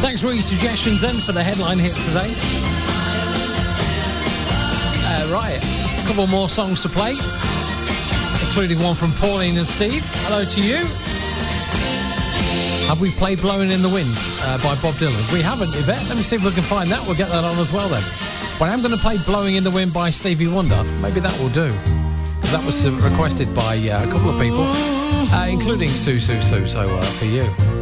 Thanks for your suggestions then for the headline hits today. Right, a couple more songs to play, including one from Pauline and Steve. Hello to you. Have we played Blowing in the Wind by Bob Dylan? We haven't, Yvette. Let me see if we can find that. We'll get that on as well then. But I am going to play Blowing in the Wind by Stevie Wonder. Maybe that will do. That was requested by a couple of people, including Sue. So for you.